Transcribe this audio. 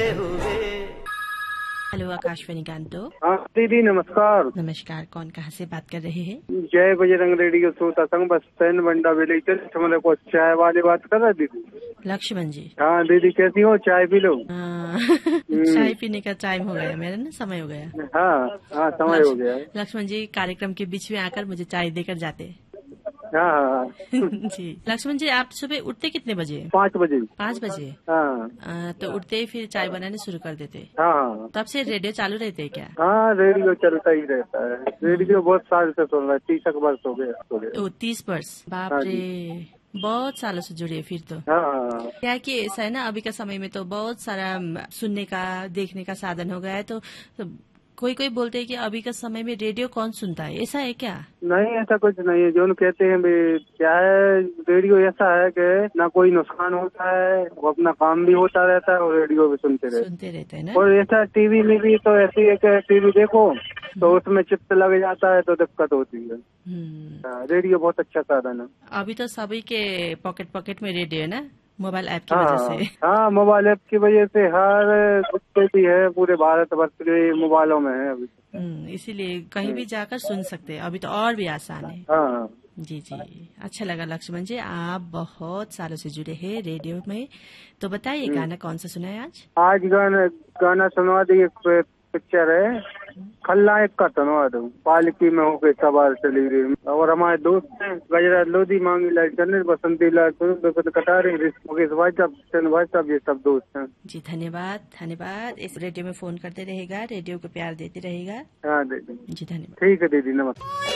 हुए। हेलो आकाशवाणी गांतो। हाँ दीदी नमस्कार। नमस्कार, कौन कहाँ से बात कर रहे हैं? जय बजरंग रेडियो श्रोता संघ बस स्टैंड बंडा विलेज मेरे को चाय वाले बात कर रहा दीदी। लक्ष्मण जी। हाँ दीदी कैसी हो, चाय पी लो। चाय पीने का टाइम हो गया मेरा ना, समय हो गया। हाँ हाँ समय हो गया है। लक्ष्मण जी कार्यक्रम के बीच में आकर मुझे चाय देकर जाते। हाँ हाँ जी लक्ष्मण जी, आप सुबह उठते कितने बजे? 5 बजे। 5 बजे। हाँ तो उठते ही फिर चाय बनाने शुरू कर देते? हाँ तब से रेडियो चालू रहते है क्या? हाँ रेडियो चलता ही रहता है। रेडियो बहुत साल से सुन रहा है, 30 वर्ष हो गए। तो 30 वर्ष, बाप हाँ रे, बहुत सालों से जुड़े फिर तो। हाँ क्या कि ऐसा है ना, अभी का समय में तो बहुत सारा सुनने का देखने का साधन हो गया है, तो कोई कोई बोलते हैं कि अभी का समय में रेडियो कौन सुनता है, ऐसा है क्या? नहीं ऐसा कुछ नहीं है। जो कहते हैं क्या है, रेडियो ऐसा है कि ना कोई नुकसान होता है, वो अपना काम भी होता रहता है और रेडियो भी सुनते रहते हैं ना। और ऐसा टीवी में भी तो ऐसी है कि टीवी देखो तो उसमें चिप्स लग जाता है तो दिक्कत होती है। रेडियो बहुत अच्छा साधन है। अभी तो सभी के पॉकेट पॉकेट में रेडियो है ना, मोबाइल ऐप की वजह से। हाँ मोबाइल ऐप की वजह से हर कुत्ते भी है, पूरे भारत वर्ष के मोबाइलों में है अभी। इसीलिए कहीं भी जाकर सुन सकते हैं, अभी तो और भी आसान है। हाँ जी जी, अच्छा लगा लक्ष्मण जी, आप बहुत सालों से जुड़े हैं रेडियो में। तो बताइए गाना कौन सा सुना है आज? आज गाना सुनवा दी, पिक्चर है खलनायक का सुनवा दो। पालकी में होके सवार चली रही और हमारे दोस्त हैं गजरा लोधी, मांगी लाल चंद्र, बसंती लाल कटारी, मुकेश भाई साहब, ये सब दोस्त हैं। जी धन्यवाद धन्यवाद, इस रेडियो में फोन करते रहेगा, रेडियो को प्यार देते रहेगा। हाँ दीदी जी धन्यवाद। ठीक है दीदी नमस्ते।